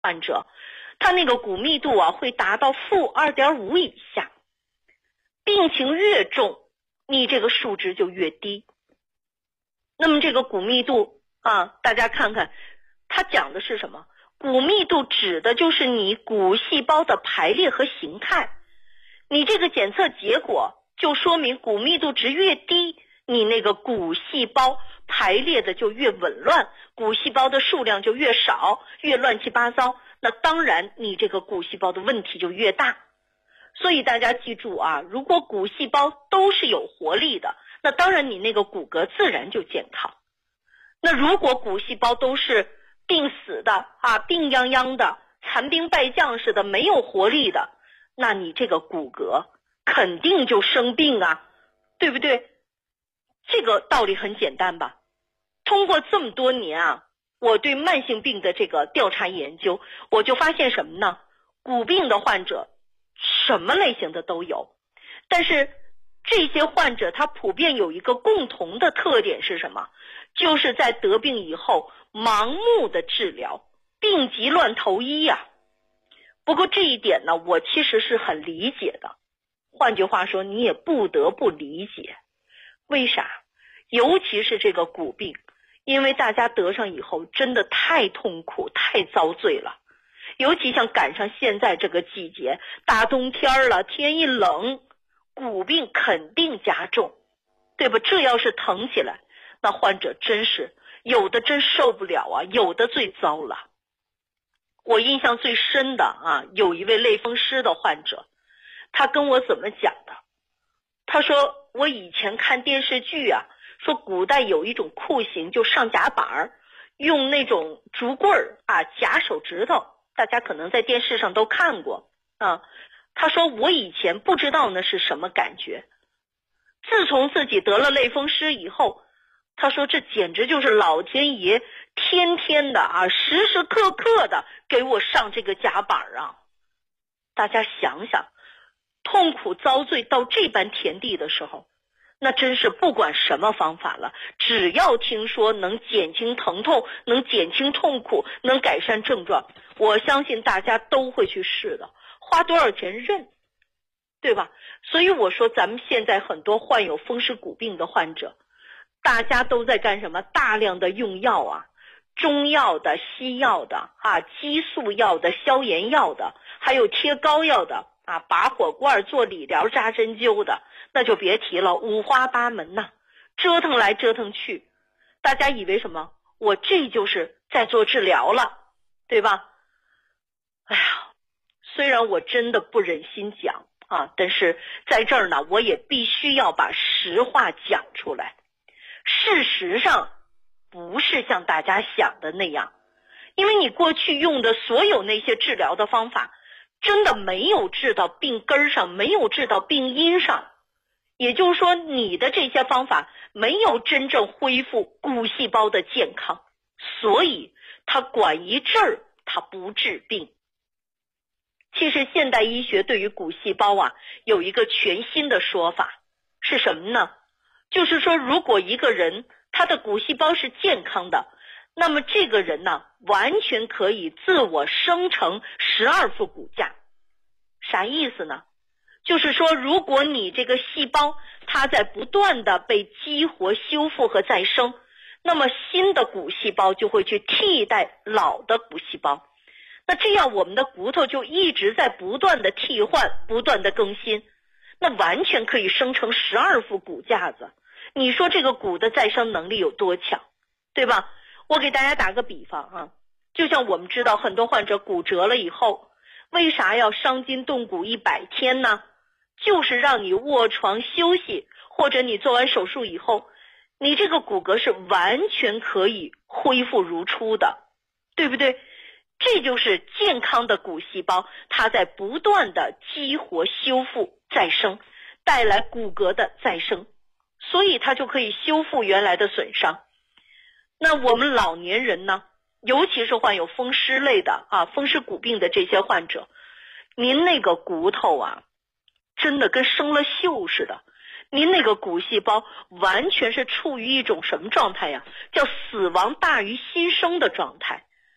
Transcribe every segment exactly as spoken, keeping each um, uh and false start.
患者，他那个骨密度啊会达到负 二点五 以下，病情越重，你这个数值就越低。那么这个骨密度啊，大家看看，它讲的是什么？骨密度指的就是你骨细胞的排列和形态。你这个检测结果就说明骨密度值越低，你那个骨细胞排列的就越紊乱，骨细胞的数量就越少，越乱七八糟，那当然你这个骨细胞的问题就越大。所以大家记住啊，如果骨细胞都是有活力的，那当然你那个骨骼自然就健康。那如果骨细胞都是病死的啊，病殃殃的，残兵败将似的，没有活力的，那你这个骨骼肯定就生病啊，对不对？这个道理很简单吧。通过这么多年啊，我对慢性病的这个调查研究，我就发现什么呢？骨病的患者什么类型的都有，但是这些患者他普遍有一个共同的特点是什么？就是在得病以后盲目的治疗，病急乱投医呀、啊。不过这一点呢，我其实是很理解的。换句话说，你也不得不理解。为啥？尤其是这个骨病，因为大家得上以后真的太痛苦太遭罪了，尤其像赶上现在这个季节，大冬天了，天一冷，骨病肯定加重，对吧？这要是疼起来，那患者真是有的真受不了啊，有的最糟了。我印象最深的啊，有一位类风湿的患者，他跟我怎么讲的？他说我以前看电视剧啊，说古代有一种酷刑，就上夹板，用那种竹棍儿啊夹手指头，大家可能在电视上都看过啊。他说我以前不知道那是什么感觉，自从自己得了类风湿以后，他说这简直就是老天爷天天的啊，时时刻刻的给我上这个夹板啊。大家想想，痛苦遭罪到这般田地的时候，那真是不管什么方法了，只要听说能减轻疼痛，能减轻痛苦，能改善症状，我相信大家都会去试的，花多少钱认，对吧？所以我说咱们现在很多患有风湿骨病的患者，大家都在干什么？大量的用药啊，中药的、西药的啊，激素药的、消炎药的，还有贴膏药的啊，拔火罐、做理疗、扎针灸的，那就别提了，五花八门呐、啊，折腾来折腾去。大家以为什么？我这就是在做治疗了，对吧？哎呀，虽然我真的不忍心讲啊，但是在这儿呢，我也必须要把实话讲出来。事实上不是像大家想的那样，因为你过去用的所有那些治疗的方法真的没有治到病根上，没有治到病因上，也就是说你的这些方法没有真正恢复骨细胞的健康，所以它管一阵儿，它不治病。其实现代医学对于骨细胞啊有一个全新的说法，是什么呢？就是说如果一个人他的骨细胞是健康的，那么这个人呢完全可以自我生成十二副骨架。啥意思呢？就是说如果你这个细胞它在不断的被激活、修复和再生，那么新的骨细胞就会去替代老的骨细胞，那这样我们的骨头就一直在不断的替换、不断的更新，那完全可以生成十二副骨架子。你说这个骨的再生能力有多强，对吧？我给大家打个比方啊，就像我们知道很多患者骨折了以后，为啥要伤筋动骨一百天呢？就是让你卧床休息，或者你做完手术以后，你这个骨骼是完全可以恢复如初的，对不对？这就是健康的骨细胞，它在不断的激活、修复、再生，带来骨骼的再生，所以它就可以修复原来的损伤。那我们老年人呢，尤其是患有风湿类的啊、风湿骨病的这些患者，您那个骨头啊，真的跟生了锈似的，您那个骨细胞完全是处于一种什么状态呀？叫死亡大于新生的状态。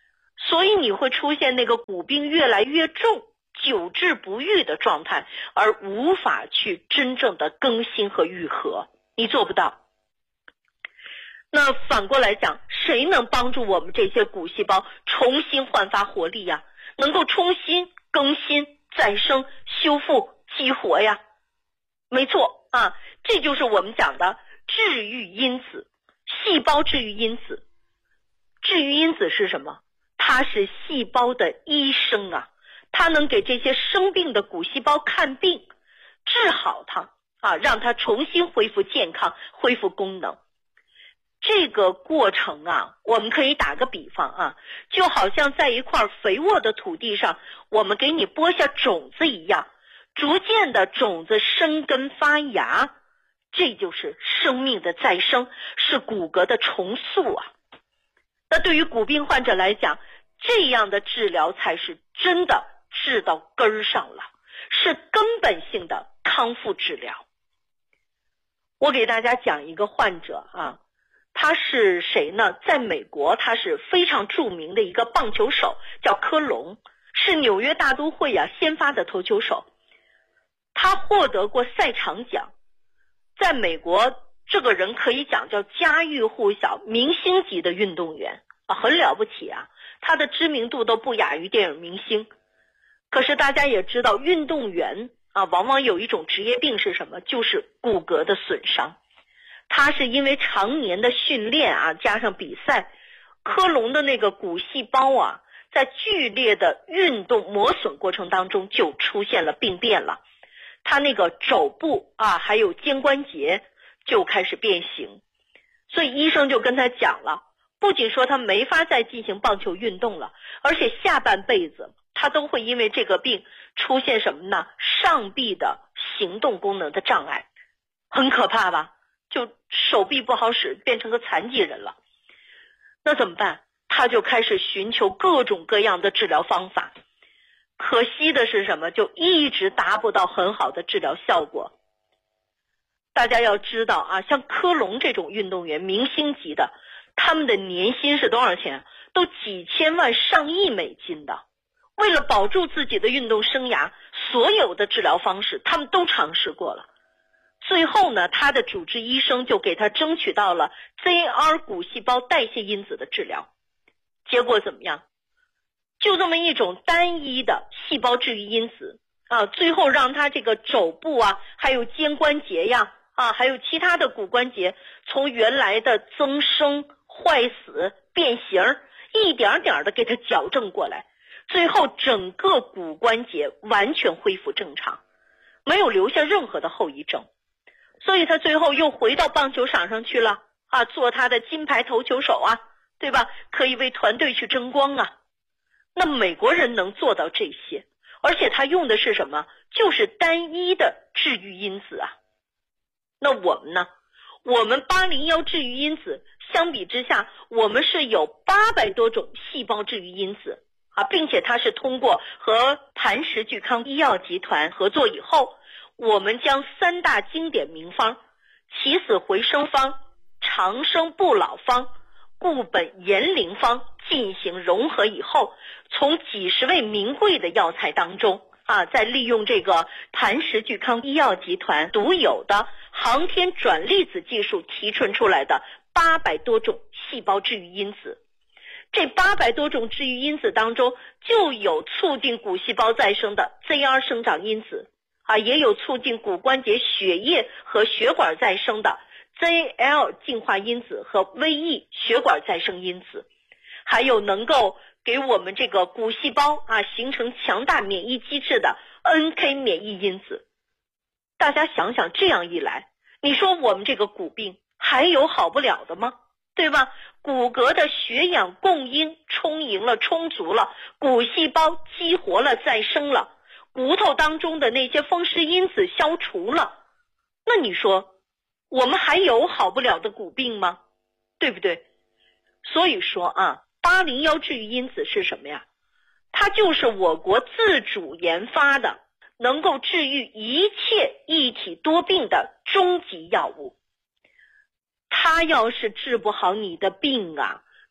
所以你会出现那个骨病越来越重，久治不愈的状态，而无法去真正的更新和愈合，你做不到。那反过来讲，谁能帮助我们这些骨细胞重新焕发活力呀？能够重新更新、再生、修复、激活呀？没错啊，这就是我们讲的治愈因子，细胞治愈因子。治愈因子是什么？它是细胞的医生啊，它能给这些生病的骨细胞看病，治好它啊，让它重新恢复健康，恢复功能。这个过程啊，我们可以打个比方啊，就好像在一块肥沃的土地上，我们给你播下种子一样，逐渐的种子生根发芽，这就是生命的再生，是骨骼的重塑啊。那对于骨病患者来讲，这样的治疗才是真的治到根儿上了，是根本性的康复治疗。我给大家讲一个患者啊，他是谁呢？在美国他是非常著名的一个棒球手，叫科隆，是纽约大都会啊先发的投球手。他获得过赛场奖，在美国这个人可以讲叫家喻户晓，明星级的运动员啊，很了不起啊，他的知名度都不亚于电影明星。可是大家也知道，运动员啊往往有一种职业病是什么？就是骨骼的损伤。他是因为常年的训练啊，加上比赛，科隆的那个骨细胞啊，在剧烈的运动磨损过程当中就出现了病变了。他那个肘部啊，还有肩关节就开始变形，所以医生就跟他讲了，不仅说他没法再进行棒球运动了，而且下半辈子他都会因为这个病出现什么呢？上臂的行动功能的障碍，很可怕吧？就手臂不好使，变成个残疾人了。那怎么办？他就开始寻求各种各样的治疗方法。可惜的是什么？就一直达不到很好的治疗效果。大家要知道啊，像科隆这种运动员，明星级的，他们的年薪是多少钱？都几千万上亿美金的。为了保住自己的运动生涯，所有的治疗方式他们都尝试过了。最后呢，他的主治医生就给他争取到了 Z R 骨细胞代谢因子的治疗。结果怎么样？就这么一种单一的细胞治愈因子啊，最后让他这个肘部啊，还有肩关节呀啊，还有其他的骨关节，从原来的增生、坏死、变形，一点点的给他矫正过来，最后整个骨关节完全恢复正常，没有留下任何的后遗症。所以他最后又回到棒球场上去了啊，做他的金牌投球手啊，对吧？可以为团队去争光啊。那美国人能做到这些，而且他用的是什么？就是单一的治愈因子啊。那我们呢？我们八零一治愈因子相比之下，我们是有八百多种细胞治愈因子啊，并且它是通过和磐石聚康医药集团合作以后，我们将三大经典名方起死回生方、长生不老方、固本延龄方进行融合以后，从几十味名贵的药材当中啊，再利用这个磐石聚康医药集团独有的航天转粒子技术提纯出来的八百多种细胞治愈因子。这八百多种治愈因子当中，就有促进骨细胞再生的 Z R 生长因子啊，也有促进骨关节血液和血管再生的 Z L 进化因子和 V E 血管再生因子，还有能够给我们这个骨细胞啊形成强大免疫机制的 N K 免疫因子。大家想想，这样一来，你说我们这个骨病还有好不了的吗？对吧？骨骼的血氧供应充盈了，充足了，骨细胞激活了，再生了，骨头当中的那些风湿因子消除了，那你说我们还有好不了的骨病吗？对不对？所以说啊，八零一治愈因子是什么呀？它就是我国自主研发的能够治愈一切一体多病的终极药物。它要是治不好你的病啊，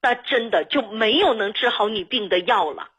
那真的就没有能治好你病的药了。